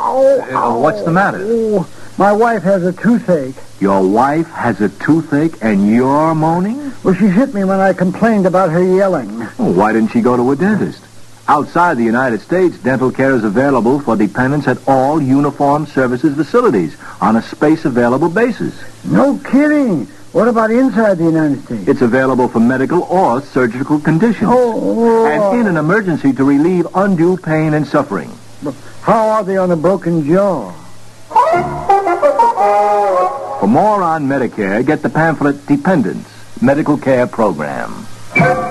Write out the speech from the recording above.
What's the matter? Oh, my wife has a toothache. Your wife has a toothache and you're moaning? Well, she hit me when I complained about her yelling. Well, why didn't she go to a dentist? Outside the United States, dental care is available for dependents at all Uniform Services facilities on a space-available basis. No kidding. What about inside the United States? It's available for medical or surgical conditions. And in an emergency to relieve undue pain and suffering. How are they on a broken jaw? For more on Medicare, get the pamphlet Dependents, Medical Care Program.